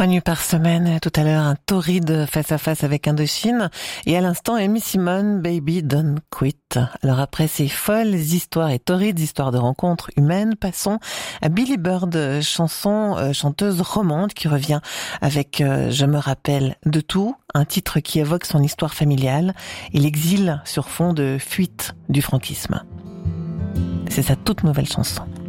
3 nuits par semaine, tout à l'heure un torride face à face avec Indochine et à l'instant Amy Simone, Baby Don't Quit. Alors après ces folles histoires et torrides histoires de rencontres humaines, passons à Billy Bird, chanteuse romande qui revient avec Je me rappelle de tout, un titre qui évoque son histoire familiale et l'exil sur fond de fuite du franquisme. C'est sa toute nouvelle chanson.